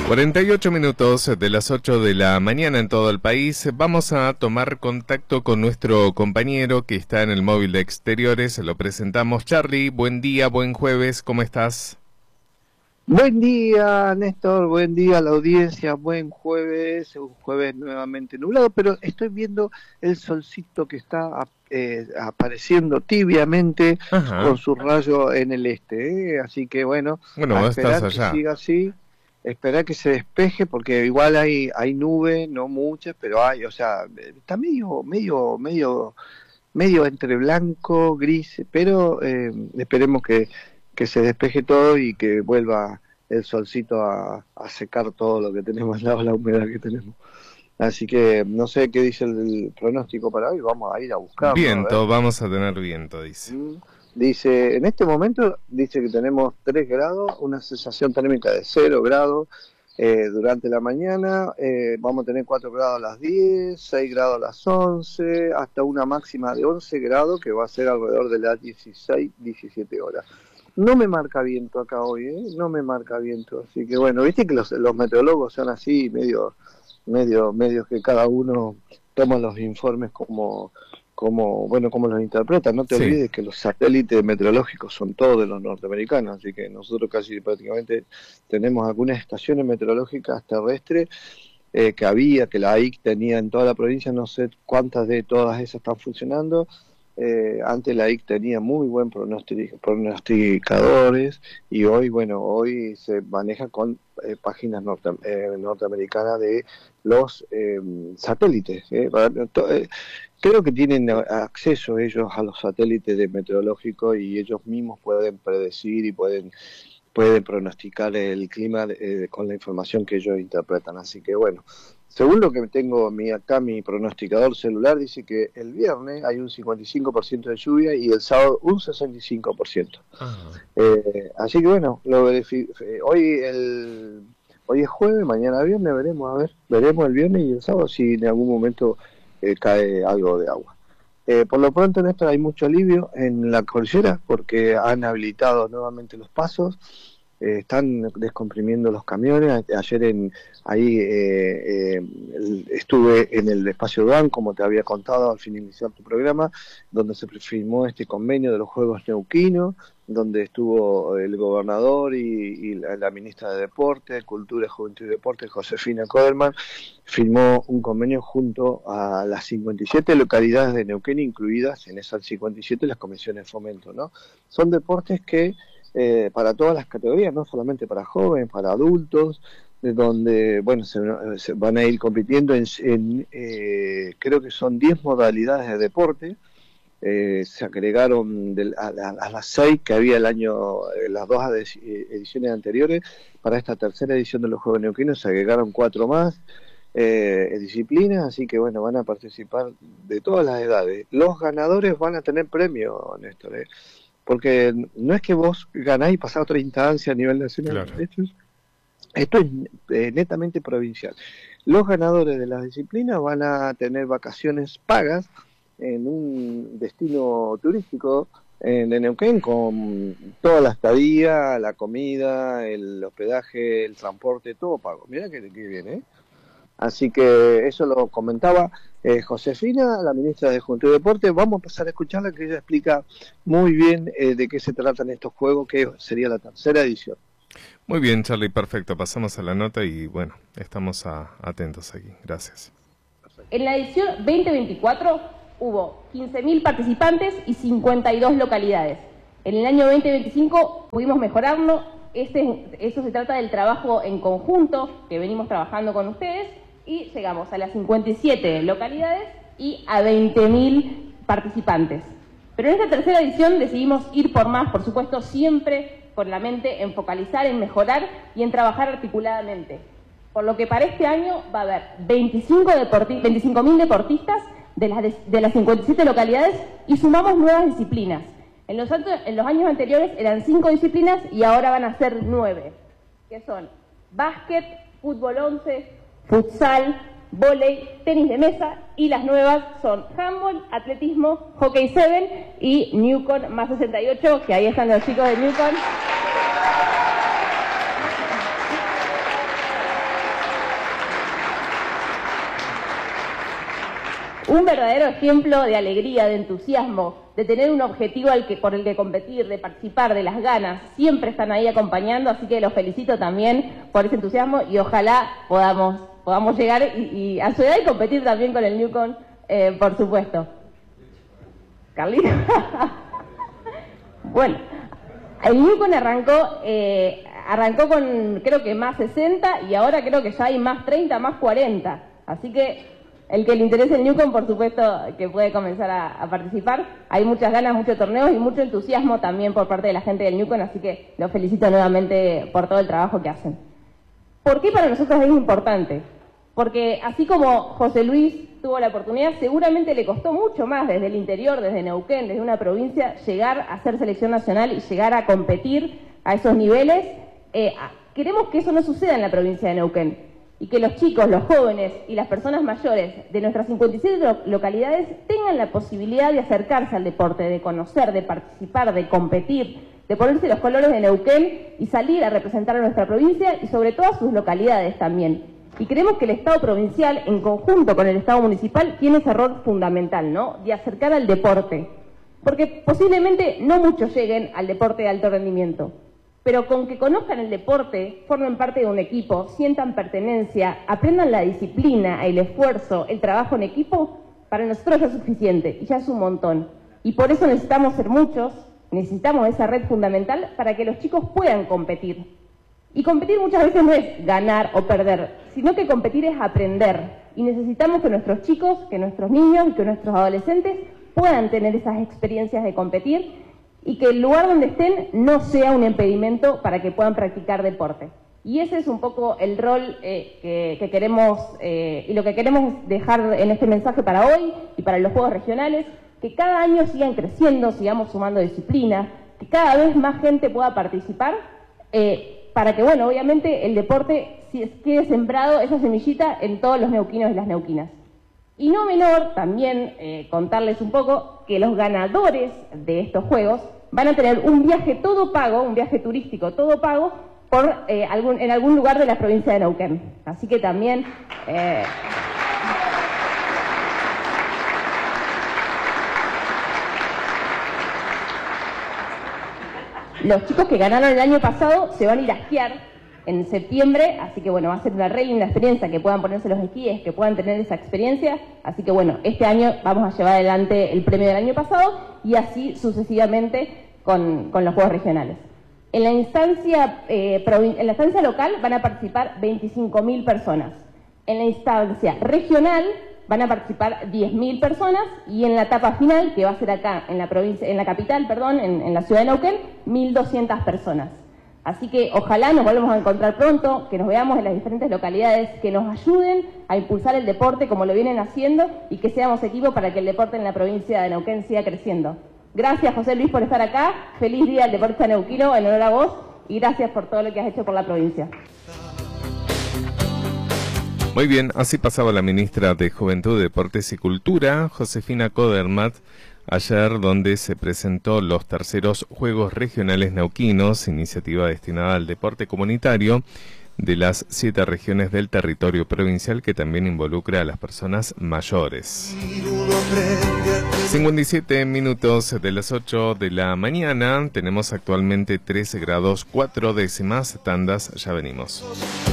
48 minutos de las 8 de la mañana en todo el país. Vamos a tomar contacto con nuestro compañero que está en el móvil de exteriores. Lo presentamos. Charlie, buen día, buen jueves, ¿cómo estás? Buen día, Néstor, buen día a la audiencia, buen jueves, un jueves nuevamente nublado, pero estoy viendo el solcito que está apareciendo tibiamente. Ajá. Con su rayo en el este, así que bueno, a Vos estás esperar que allá. siga así, esperar que se despeje, porque igual hay nube, no muchas, pero hay, o sea, está medio entre blanco, gris, pero esperemos que se despeje todo y que vuelva el solcito a secar todo lo que tenemos al lado, la humedad que tenemos. Así que no sé qué dice el pronóstico para hoy, vamos a ir a buscarlo. Viento, vamos a tener viento, dice. Dice, en este momento dice que tenemos 3 grados, una sensación térmica de 0 grados. Durante la mañana vamos a tener 4 grados a las 10, 6 grados a las 11, hasta una máxima de 11 grados que va a ser alrededor de las 16, 17 horas. No me marca viento acá hoy, no me marca viento, así que bueno, viste que los meteorólogos son así, medio que cada uno toma los informes como los interpretan. No te olvides que los satélites meteorológicos son todos de los norteamericanos, así que nosotros casi prácticamente tenemos algunas estaciones meteorológicas terrestres que la AIC tenía en toda la provincia, no sé cuántas de todas esas están funcionando. Antes la IC tenía muy buen pronosticadores y hoy se maneja con páginas norteamericanas de los satélites. Creo que tienen acceso ellos a los satélites meteorológicos y ellos mismos pueden predecir y pueden pronosticar el clima con la información que ellos interpretan. Así que bueno, según lo que tengo acá, mi pronosticador celular dice que el viernes hay un 55% de lluvia y el sábado un 65%. Así que bueno, hoy es jueves, mañana viernes, veremos el viernes y el sábado si en algún momento cae algo de agua. Por lo pronto, Néstor, hay mucho alivio en la cordillera porque han habilitado nuevamente los pasos, están descomprimiendo los camiones. Ayer estuve en el espacio DAN, como te había contado al finalizar tu programa, donde se firmó este convenio de los Juegos Neuquinos, donde estuvo el gobernador y la ministra de Deporte, Cultura, Juventud y Deporte, Josefina Kodelman. Firmó un convenio junto a las 57 localidades de Neuquén, incluidas en esas 57 las comisiones de fomento, ¿no? Son deportes que para todas las categorías, no solamente para jóvenes, para adultos, de donde se van a ir compitiendo creo que son 10 modalidades de deporte. Se agregaron a las 6 que había las 2 ediciones anteriores. Para esta tercera edición de los Juegos Neuquinos se agregaron 4 más disciplinas, así que bueno, van a participar de todas las edades. Los ganadores van a tener premio, Néstor, porque no es que vos ganás y pasás otra instancia a nivel nacional. Claro. Esto es netamente provincial. Los ganadores de las disciplinas van a tener vacaciones pagas en un destino turístico de Neuquén, con toda la estadía, la comida, el hospedaje, el transporte, todo pago. Mirá que bien, ¿eh? Así que eso lo comentaba Josefina, la ministra de Juventud y Deporte. Vamos a pasar a escucharla, que ella explica muy bien de qué se tratan estos juegos, que sería la tercera edición. Muy bien, Charlie, perfecto. Pasamos a la nota y bueno, estamos atentos aquí. Gracias. En la edición 2024 hubo 15.000 participantes y 52 localidades. En el año 2025 pudimos mejorarlo. Eso se trata del trabajo en conjunto que venimos trabajando con ustedes, y llegamos a las 57 localidades y a 20.000 participantes. Pero en esta tercera edición decidimos ir por más, por supuesto, siempre con la mente en focalizar, en mejorar y en trabajar articuladamente. Por lo que para este año va a haber 25.000 deportistas de las 57 localidades y sumamos nuevas disciplinas. En los años anteriores eran 5 disciplinas y ahora van a ser 9, que son básquet, fútbol 11, futsal, vóley, tenis de mesa, y las nuevas son handball, atletismo, hockey 7 y Newcon más 68, que ahí están los chicos de Newcon. un verdadero ejemplo de alegría, de entusiasmo, de tener un objetivo por el que competir, de participar, de las ganas. Siempre están ahí acompañando, así que los felicito también por ese entusiasmo y ojalá podamos llegar y a su edad y competir también con el Newcon, por supuesto. Carlito. Bueno, el Newcon arrancó con creo que más 60 y ahora creo que ya hay más 30, más 40. Así que el que le interese el Newcon, por supuesto, que puede comenzar a participar. Hay muchas ganas, muchos torneos y mucho entusiasmo también por parte de la gente del Newcon, así que los felicito nuevamente por todo el trabajo que hacen. ¿Por qué para nosotros es importante? Porque así como José Luis tuvo la oportunidad, seguramente le costó mucho más desde el interior, desde Neuquén, desde una provincia, llegar a ser selección nacional y llegar a competir a esos niveles. Queremos que eso no suceda en la provincia de Neuquén y que los chicos, los jóvenes y las personas mayores de nuestras 57 localidades tengan la posibilidad de acercarse al deporte, de conocer, de participar, de competir, de ponerse los colores de Neuquén y salir a representar a nuestra provincia y sobre todo a sus localidades también. Y creemos que el Estado provincial, en conjunto con el Estado municipal, tiene ese rol fundamental, ¿no?, de acercar al deporte. Porque posiblemente no muchos lleguen al deporte de alto rendimiento, pero con que conozcan el deporte, formen parte de un equipo, sientan pertenencia, aprendan la disciplina, el esfuerzo, el trabajo en equipo, para nosotros ya es suficiente y ya es un montón. Y por eso necesitamos ser muchos, necesitamos esa red fundamental para que los chicos puedan competir. Y competir muchas veces no es ganar o perder, sino que competir es aprender. Y necesitamos que nuestros chicos, que nuestros niños y que nuestros adolescentes puedan tener esas experiencias de competir y que el lugar donde estén no sea un impedimento para que puedan practicar deporte. Y ese es un poco el rol que queremos y lo que queremos dejar en este mensaje para hoy y para los Juegos Regionales, que cada año sigan creciendo, sigamos sumando disciplinas, que cada vez más gente pueda participar, para que, bueno, obviamente el deporte quede sembrado esa semillita en todos los neuquinos y las neuquinas. Y no menor, también contarles un poco que los ganadores de estos juegos van a tener un viaje todo pago, un viaje turístico todo pago, en algún lugar de la provincia de Neuquén. Así que también... los chicos que ganaron el año pasado se van a ir a esquiar en septiembre, así que bueno, va a ser una re linda experiencia, que puedan ponerse los esquíes, que puedan tener esa experiencia, así que bueno, este año vamos a llevar adelante el premio del año pasado y así sucesivamente con los Juegos Regionales. En la instancia local van a participar 25.000 personas, en la instancia regional van a participar 10.000 personas y en la etapa final, que va a ser acá en la capital, en la ciudad de Neuquén, 1.200 personas. Así que ojalá nos volvamos a encontrar pronto, que nos veamos en las diferentes localidades, que nos ayuden a impulsar el deporte como lo vienen haciendo y que seamos equipo para que el deporte en la provincia de Neuquén siga creciendo. Gracias, José Luis, por estar acá. Feliz día al deportista neuquino, en honor a vos, y gracias por todo lo que has hecho por la provincia. Muy bien, así pasaba la ministra de Juventud, Deportes y Cultura, Josefina Kodermatt, ayer, donde se presentó los terceros Juegos Regionales Neuquinos, iniciativa destinada al deporte comunitario de las 7 regiones del territorio provincial, que también involucra a las personas mayores. 57 minutos de las 8 de la mañana, tenemos actualmente 13 grados 4 décimas, tandas, ya venimos.